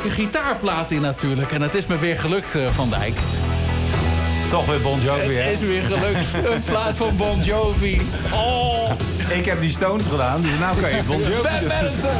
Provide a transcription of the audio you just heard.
leuke gitaarplaat in natuurlijk. En het is me weer gelukt, Van Dijk. Toch weer Bon Jovi, hè? Het is weer gelukt. Een plaat van Bon Jovi. Oh. Ik heb die Stones gedaan, dus nou kan je Bon Jovi doen.